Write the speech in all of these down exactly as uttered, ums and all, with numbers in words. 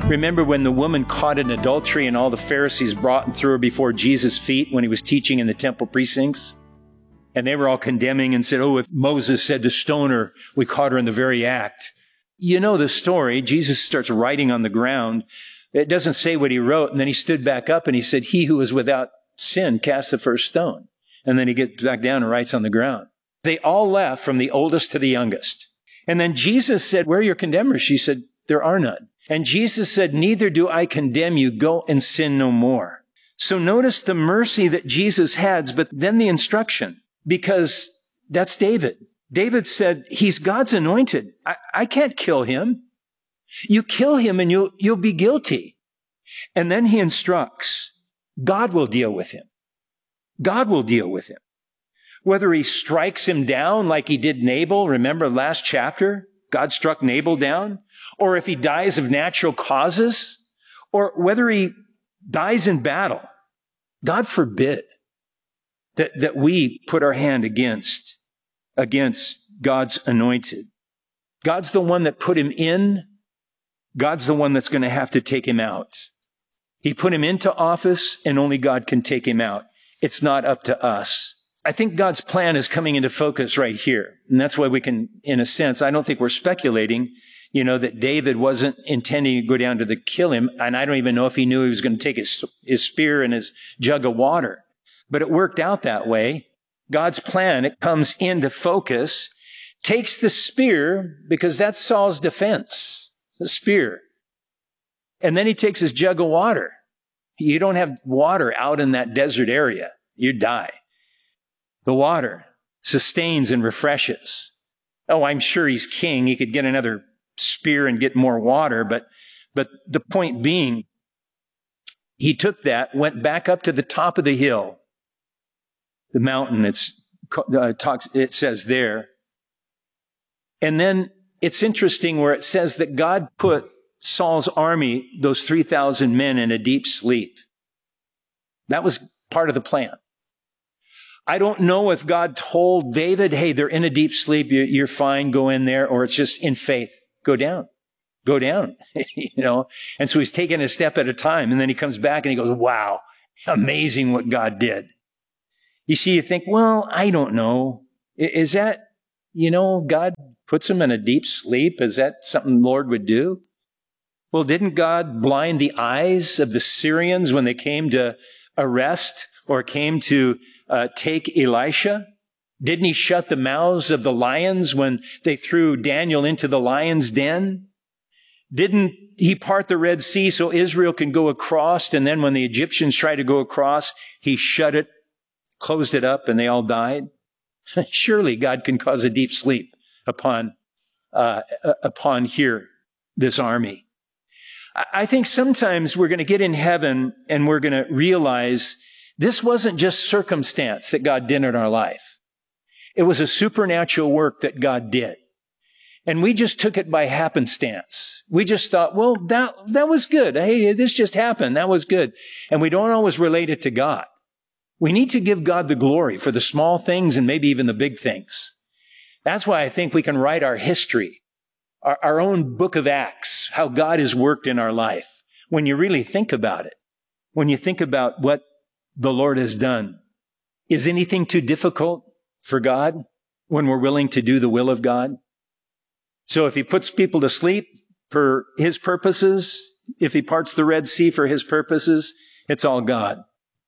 Remember when the woman caught in adultery and all the Pharisees brought and threw her before Jesus' feet when he was teaching in the temple precincts? And they were all condemning and said, oh, if Moses said to stone her, we caught her in the very act. You know the story. Jesus starts writing on the ground. It doesn't say what he wrote. And then he stood back up and he said, he who is without sin cast the first stone. And then he gets back down and writes on the ground. They all left from the oldest to the youngest. And then Jesus said, where are your condemners? She said, there are none. And Jesus said, neither do I condemn you. Go and sin no more. So notice the mercy that Jesus has, but then the instruction, because that's David. David said, he's God's anointed. I, I can't kill him. You kill him and you'll, you'll be guilty. And then he instructs, God will deal with him. God will deal with him. Whether he strikes him down like he did Nabal, remember last chapter, God struck Nabal down, or if he dies of natural causes, or whether he dies in battle. God forbid that, that we put our hand against, against God's anointed. God's the one that put him in. God's the one that's going to have to take him out. He put him into office, and only God can take him out. It's not up to us. I think God's plan is coming into focus right here. And that's why we can, in a sense, I don't think we're speculating, you know, that David wasn't intending to go down to the kill him. And I don't even know if he knew he was going to take his, his spear and his jug of water. But it worked out that way. God's plan, it comes into focus, takes the spear, because that's Saul's defense, the spear. And then he takes his jug of water. You don't have water out in that desert area. You die. The water sustains and refreshes. Oh, I'm sure he's king. He could get another spear and get more water. But, but the point being, he took that, went back up to the top of the hill, the mountain. It's uh, talks. It says there, and then it's interesting where it says that God put Saul's army, those three thousand men, in a deep sleep. That was part of the plan. I don't know if God told David, hey, they're in a deep sleep, you're fine, go in there, or it's just in faith, go down, go down, you know. And so he's taking a step at a time, and then he comes back and he goes, wow, amazing what God did. You see, you think, well, I don't know. Is that, you know, God puts him in a deep sleep? Is that something the Lord would do? Well, didn't God blind the eyes of the Syrians when they came to arrest or came to uh, take Elisha? Didn't he shut the mouths of the lions when they threw Daniel into the lion's den? Didn't he part the Red Sea so Israel can go across, and then when the Egyptians tried to go across, he shut it, closed it up, and they all died? Surely God can cause a deep sleep upon, uh, upon here, this army. I think sometimes we're going to get in heaven and we're going to realize this wasn't just circumstance that God did in our life. It was a supernatural work that God did. And we just took it by happenstance. We just thought, well, that, that was good. Hey, this just happened. That was good. And we don't always relate it to God. We need to give God the glory for the small things and maybe even the big things. That's why I think we can write our history, our, our own book of Acts, how God has worked in our life. When you really think about it, when you think about what the Lord has done, is anything too difficult for God when we're willing to do the will of God? So if he puts people to sleep for his purposes, if he parts the Red Sea for his purposes, it's all God.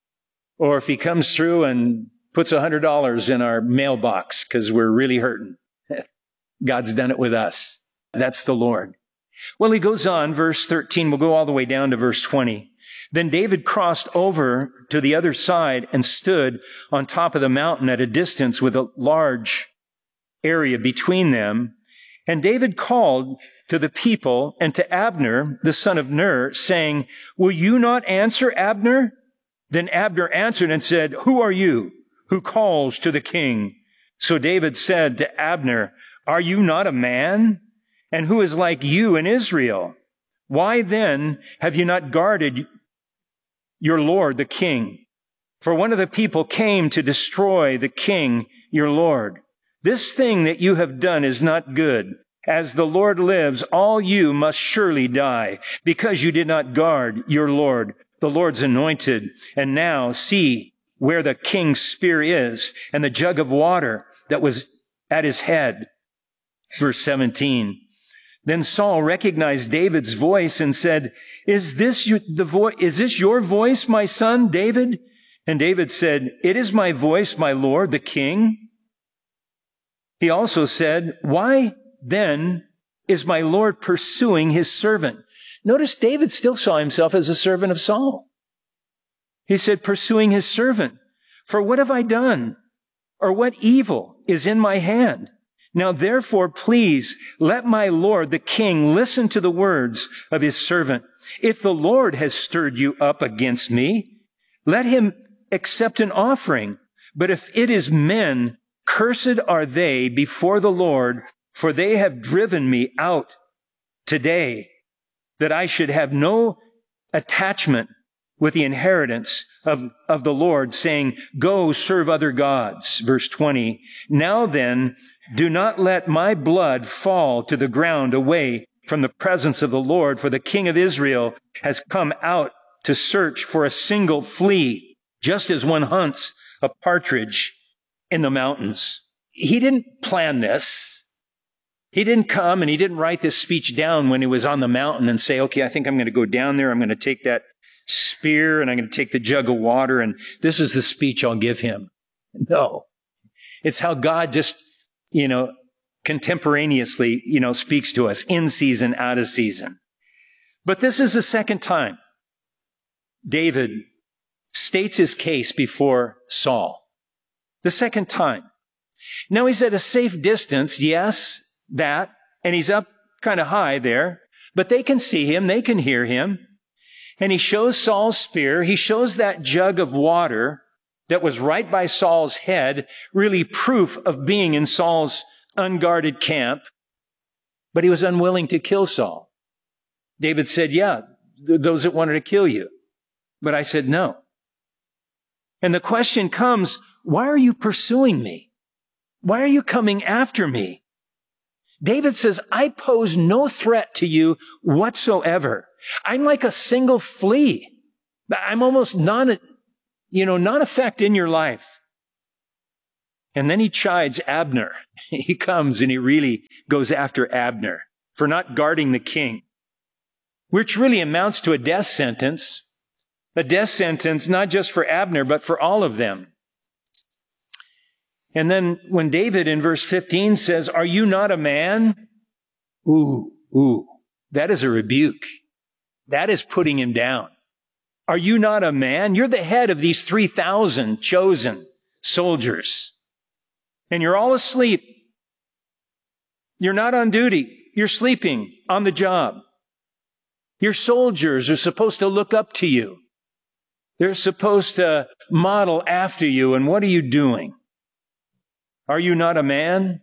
Or if he comes through and puts a hundred dollars in our mailbox because we're really hurting, God's done it with us. That's the Lord. Well, he goes on, verse thirteen, we'll go all the way down to verse twenty. Then David crossed over to the other side and stood on top of the mountain at a distance with a large area between them. And David called to the people and to Abner, the son of Ner, saying, will you not answer, Abner? Then Abner answered and said, who are you who calls to the king? So David said to Abner, are you not a man? And who is like you in Israel? Why then have you not guarded your lord, the king? For one of the people came to destroy the king, your lord. This thing that you have done is not good. As the Lord lives, all you must surely die, because you did not guard your Lord, the Lord's anointed. And now see where the king's spear is, and the jug of water that was at his head. Verse seventeen. Then Saul recognized David's voice and said, Is this your, the vo- is this your voice, my son, David? And David said, It is my voice, my Lord, the king. He also said, Why then is my Lord pursuing his servant? Notice David still saw himself as a servant of Saul. He said, pursuing his servant. For what have I done? Or what evil is in my hand? Now therefore, please, let my Lord the king listen to the words of his servant. If the Lord has stirred you up against me, let him accept an offering. But if it is men, cursed are they before the Lord, for they have driven me out today, that I should have no attachment with the inheritance of, of the Lord, saying, Go serve other gods. Verse twenty. Now then, do not let my blood fall to the ground away from the presence of the Lord, for the King of Israel has come out to search for a single flea, just as one hunts a partridge in the mountains. He didn't plan this. He didn't come and he didn't write this speech down when he was on the mountain and say, okay, I think I'm going to go down there. I'm going to take that spear and I'm going to take the jug of water and this is the speech I'll give him. No. It's how God just, you know, contemporaneously, you know, speaks to us in season, out of season. But this is the second time David states his case before Saul. The second time. Now he's at a safe distance, yes, that, and he's up kind of high there, but they can see him, they can hear him. And he shows Saul's spear, he shows that jug of water that was right by Saul's head, really proof of being in Saul's unguarded camp, but he was unwilling to kill Saul. David said, yeah, th- those that wanted to kill you. But I said, no. And the question comes, why are you pursuing me? Why are you coming after me? David says, I pose no threat to you whatsoever. I'm like a single flea. I'm almost non, you know, non-effect in your life. And then he chides Abner. He comes and he really goes after Abner for not guarding the king, which really amounts to a death sentence. A death sentence, not just for Abner, but for all of them. And then when David in verse fifteen says, are you not a man? Ooh, ooh, that is a rebuke. That is putting him down. Are you not a man? You're the head of these three thousand chosen soldiers. And you're all asleep. You're not on duty. You're sleeping on the job. Your soldiers are supposed to look up to you. They're supposed to model after you. And what are you doing? Are you not a man?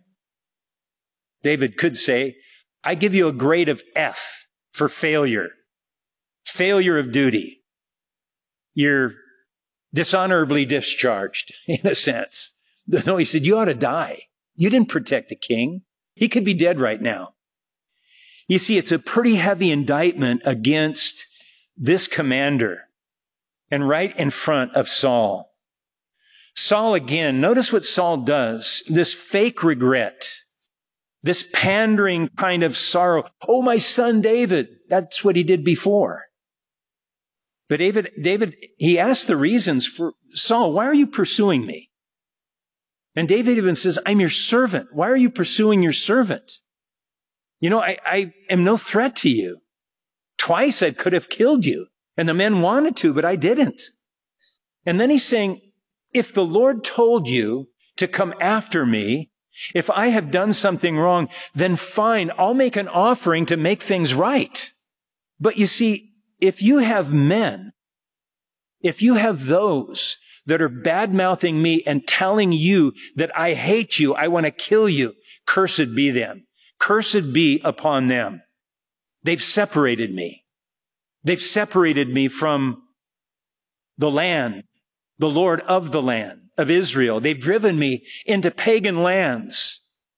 David could say, I give you a grade of F for failure. Failure of duty. You're dishonorably discharged, in a sense. No, he said, you ought to die. You didn't protect the king. He could be dead right now. You see, it's a pretty heavy indictment against this commander and right in front of Saul. Saul again, notice what Saul does, this fake regret, this pandering kind of sorrow. Oh, my son David, that's what he did before. But David, David, he asked the reasons for Saul, why are you pursuing me? And David even says, I'm your servant. Why are you pursuing your servant? You know, I, I am no threat to you. Twice I could have killed you. And the men wanted to, but I didn't. And then he's saying, if the Lord told you to come after me, if I have done something wrong, then fine, I'll make an offering to make things right. But you see, if you have men, if you have those that are bad-mouthing me and telling you that I hate you, I want to kill you, cursed be them. Cursed be upon them. They've separated me. They've separated me from the land, the Lord of the land of Israel. They've driven me into pagan lands.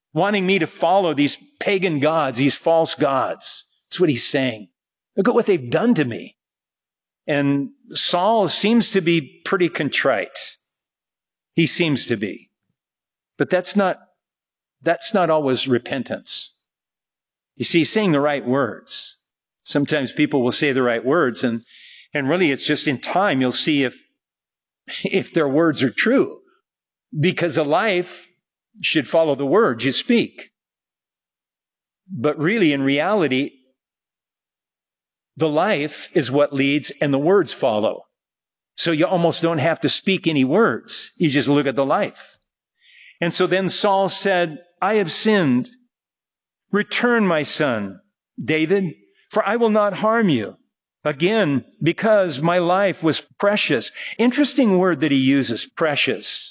wanting me to follow these pagan gods, these false gods. That's what he's saying. Look at what they've done to me. And Saul seems to be pretty contrite. He seems to be. But that's not, that's not always repentance. You see, he's saying the right words. Sometimes people will say the right words, and, and really it's just in time you'll see if, if their words are true. Because a life should follow the words you speak. But really, in reality, the life is what leads and the words follow. So you almost don't have to speak any words. You just look at the life. And so then Saul said, I have sinned. Return, my son, David, for I will not harm you. Again, because my life was precious. Interesting word that he uses, precious.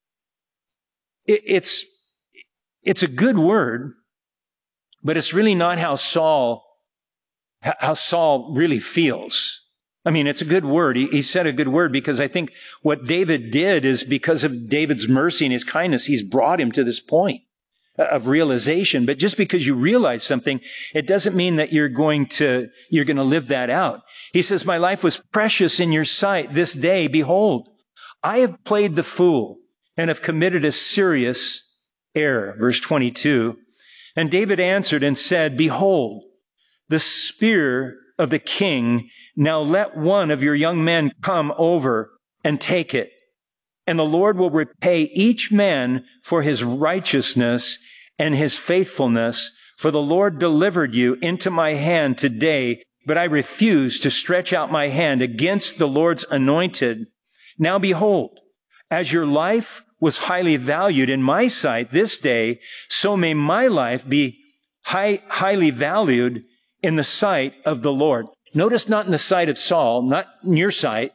It, it's, it's a good word, but it's really not how Saul, how Saul really feels. I mean, it's a good word. He, he said a good word because I think what David did is because of David's mercy and his kindness, he's brought him to this point of realization. But just because you realize something, it doesn't mean that you're going to, you're going to live that out. He says, my life was precious in your sight this day. Behold, I have played the fool and have committed a serious error. Verse twenty-two. And David answered and said, behold, the spear of the king. Now let one of your young men come over and take it. And the Lord will repay each man for his righteousness and his faithfulness. For the Lord delivered you into my hand today, but I refuse to stretch out my hand against the Lord's anointed. Now behold, as your life was highly valued in my sight this day, so may my life be high, highly valued in the sight of the Lord. Notice not in the sight of Saul, not in your sight,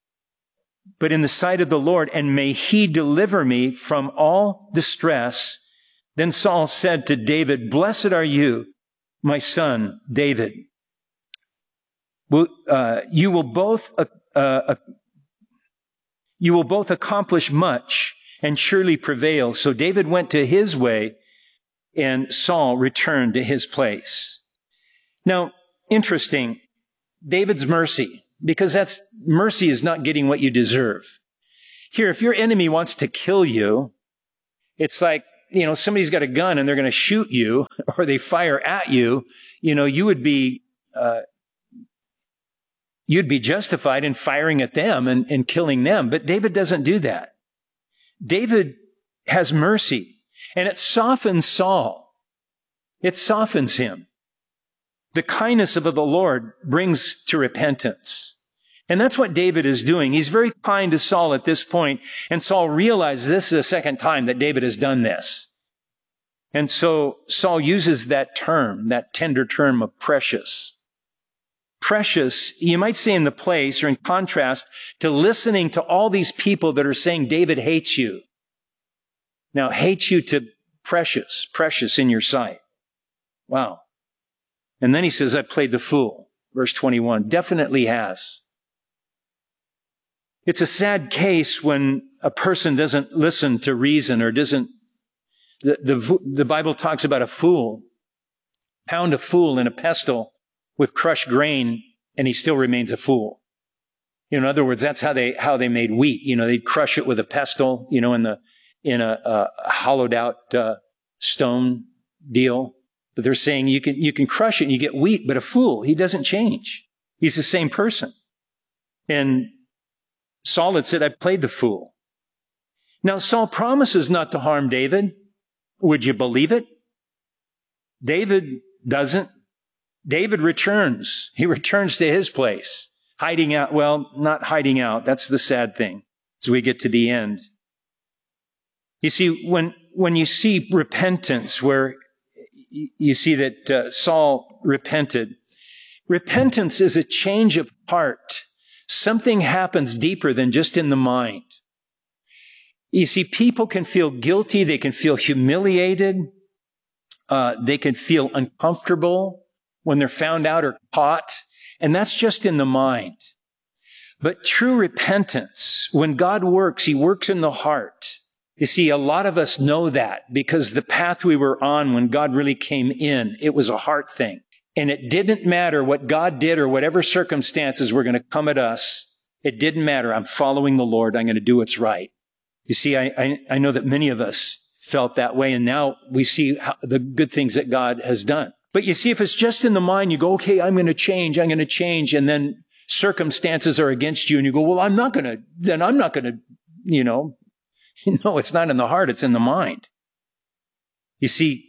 but in the sight of the Lord, and may he deliver me from all distress. Then Saul said to David, blessed are you, my son, David. Will, uh, you will both, uh, uh, you will both accomplish much and surely prevail. So David went to his way and Saul returned to his place. Now, interesting, David's mercy, because that's mercy is not getting what you deserve. Here, if your enemy wants to kill you, it's like, you know, somebody's got a gun and they're going to shoot you or they fire at you, you know, you would be, uh, you'd be justified in firing at them and, and killing them. But David doesn't do that. David has mercy, and it softens Saul. It softens him. The kindness of the Lord brings to repentance. And that's what David is doing. He's very kind to Saul at this point, and Saul realizes this is the second time that David has done this. And so Saul uses that term, that tender term of precious. Precious, you might say in the place or in contrast to listening to all these people that are saying David hates you. Now, hates you to precious, precious in your sight. Wow. And then he says, I played the fool. Verse twenty-one, definitely has. It's a sad case when a person doesn't listen to reason or doesn't, the, the, the Bible talks about a fool. Pound a fool in a pestle with crushed grain, and he still remains a fool. In other words, that's how they, how they made wheat. You know, they'd crush it with a pestle, you know, in the, in a, a hollowed out, uh, stone deal. But they're saying you can, you can crush it and you get wheat, but a fool, he doesn't change. He's the same person. And Saul had said, I played the fool. Now, Saul promises not to harm David. Would you believe it? David doesn't. David returns. He returns to his place, hiding out. Well, not hiding out. That's the sad thing as we get to the end. You see, when, when you see repentance, where you see that uh, Saul repented, repentance is a change of heart. Something happens deeper than just in the mind. You see, people can feel guilty. They can feel humiliated. Uh, they can feel uncomfortable when they're found out or caught. And that's just in the mind. But true repentance, when God works, he works in the heart. You see, a lot of us know that because the path we were on when God really came in, it was a heart thing. And it didn't matter what God did or whatever circumstances were going to come at us. It didn't matter. I'm following the Lord. I'm going to do what's right. You see, I, I, I know that many of us felt that way, and now we see how, the good things that God has done. But you see, if it's just in the mind, you go, okay, I'm going to change, I'm going to change, and then circumstances are against you, and you go, well, I'm not going to, then I'm not going to, you know. No, it's not in the heart, it's in the mind. You see,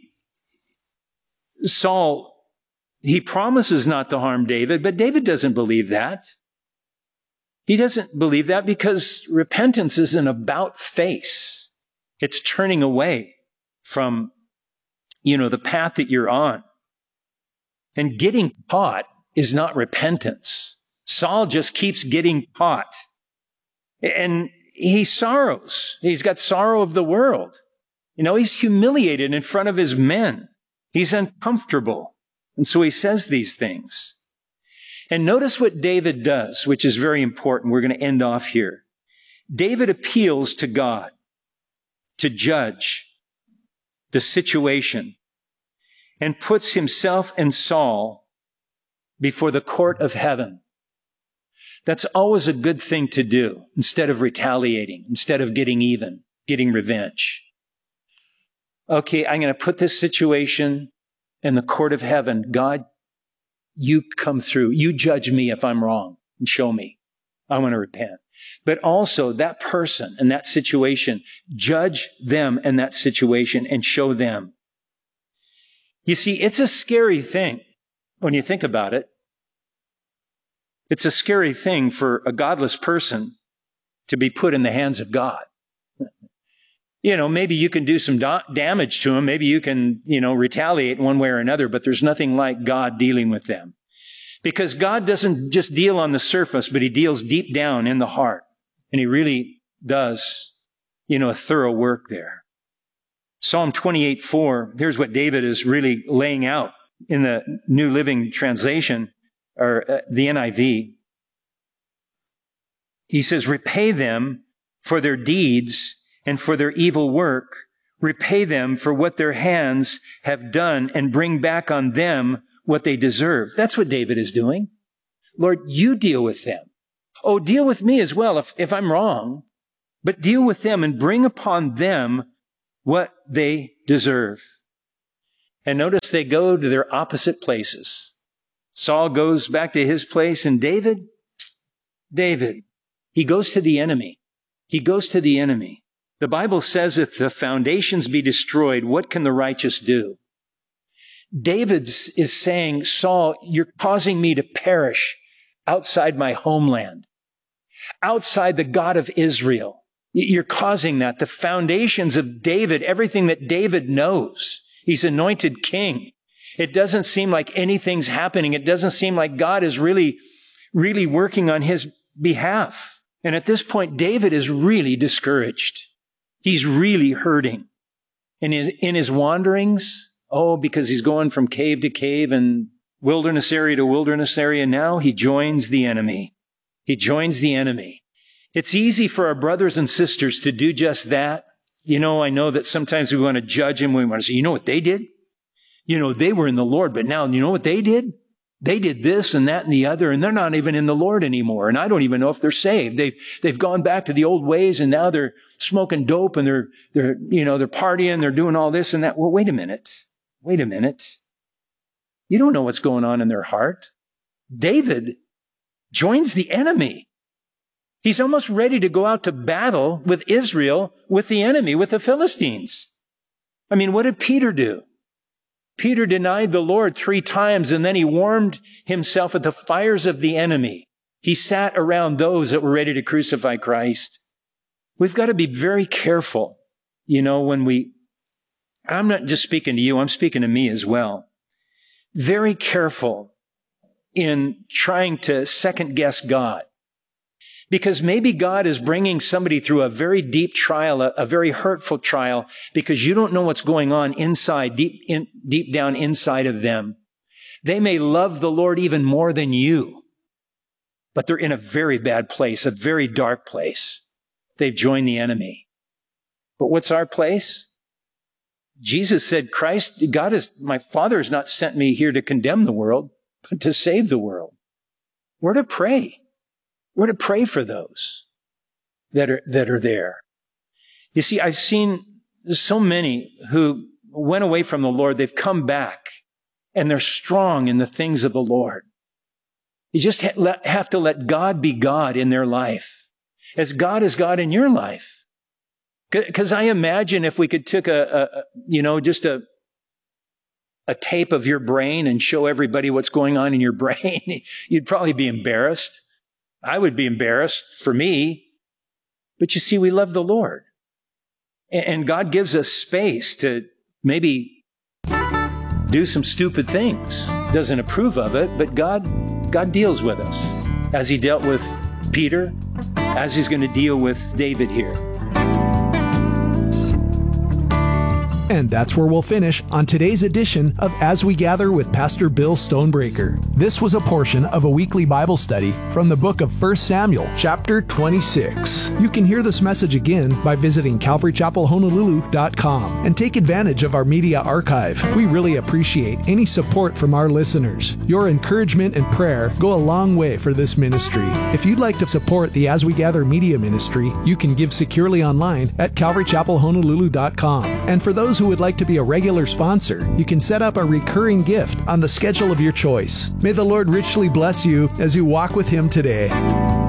Saul, he promises not to harm David, but David doesn't believe that. He doesn't believe that because repentance is an about face. It's turning away from, you know, the path that you're on. And getting caught is not repentance. Saul just keeps getting caught. And he sorrows. He's got sorrow of the world. You know, he's humiliated in front of his men. He's uncomfortable. And so he says these things. And notice what David does, which is very important. We're going to end off here. David appeals to God to judge the situation and puts himself and Saul before the court of heaven. That's always a good thing to do instead of retaliating, instead of getting even, getting revenge. Okay, I'm going to put this situation in the court of heaven. God, you come through. You judge me if I'm wrong and show me. I want to repent. But also that person and that situation, judge them in that situation and show them. You see, it's a scary thing when you think about it. It's a scary thing for a godless person to be put in the hands of God. You know, maybe you can do some do- damage to them. Maybe you can, you know, retaliate one way or another, but there's nothing like God dealing with them. Because God doesn't just deal on the surface, but he deals deep down in the heart. And he really does, you know, a thorough work there. Psalm twenty-eight four, here's what David is really laying out in the New Living Translation, or uh, the N I V. He says, repay them for their deeds and for their evil work. Repay them for what their hands have done and bring back on them what they deserve. That's what David is doing. Lord, you deal with them. Oh, deal with me as well if, if I'm wrong, but deal with them and bring upon them what they deserve. And notice they go to their opposite places. Saul goes back to his place, and David, David, he goes to the enemy. He goes to the enemy. The Bible says if the foundations be destroyed, what can the righteous do? David is saying, Saul, you're causing me to perish outside my homeland, outside the God of Israel. You're causing that. The foundations of David, everything that David knows, he's anointed king. It doesn't seem like anything's happening. It doesn't seem like God is really, really working on his behalf. And at this point, David is really discouraged. He's really hurting. And in his wanderings, oh, because he's going from cave to cave and wilderness area to wilderness area, now he joins the enemy. He joins the enemy. It's easy for our brothers and sisters to do just that. You know, I know that sometimes we want to judge them. We want to say, you know what they did? You know, they were in the Lord, but now you know what they did? They did this and that and the other, and they're not even in the Lord anymore. And I don't even know if they're saved. They've, they've gone back to the old ways, and now they're smoking dope and they're, they're, you know, they're partying, they're doing all this and that. Well, wait a minute. Wait a minute. You don't know what's going on in their heart. David joins the enemy. He's almost ready to go out to battle with Israel, with the enemy, with the Philistines. I mean, what did Peter do? Peter denied the Lord three times, and then he warmed himself at the fires of the enemy. He sat around those that were ready to crucify Christ. We've got to be very careful, you know, when we, I'm not just speaking to you, I'm speaking to me as well. Very careful in trying to second guess God. Because maybe God is bringing somebody through a very deep trial, a, a very hurtful trial, because you don't know what's going on inside, deep, in, deep down inside of them. They may love the Lord even more than you, but they're in a very bad place, a very dark place. They've joined the enemy. But what's our place? Jesus said, Christ, God is, my Father has not sent me here to condemn the world, but to save the world. We're to pray. We're to pray for those that are, that are there. You see, I've seen so many who went away from the Lord. They've come back and they're strong in the things of the Lord. You just have to let God be God in their life, as God is God in your life. Because I imagine if we could take a, a, you know, just a, a tape of your brain and show everybody what's going on in your brain, you'd probably be embarrassed. I would be embarrassed for me. But you see, we love the Lord. And God gives us space to maybe do some stupid things. Doesn't approve of it, but God, God deals with us, as he dealt with Peter, as he's going to deal with David here. And that's where we'll finish on today's edition of As We Gather with Pastor Bill Stonebreaker. This was a portion of a weekly Bible study from the book of First Samuel, chapter twenty-six. You can hear this message again by visiting calvary chapel honolulu dot com and take advantage of our media archive. We really appreciate any support from our listeners. Your encouragement and prayer go a long way for this ministry. If you'd like to support the As We Gather media ministry, you can give securely online at calvary chapel honolulu dot com. And for those who would like to be a regular sponsor, you can set up a recurring gift on the schedule of your choice. May the Lord richly bless you as you walk with Him today.